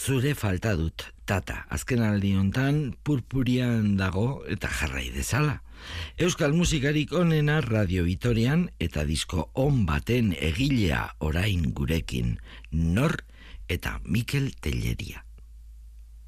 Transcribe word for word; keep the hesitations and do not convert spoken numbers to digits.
zure falta dut, tata. Azken aldi hontan purpurian dago eta jarrai dezala. Euskal musikarik onena Radio Vitorian eta disko on baten egilea orain gurekin. Nor eta Mikel Telleria.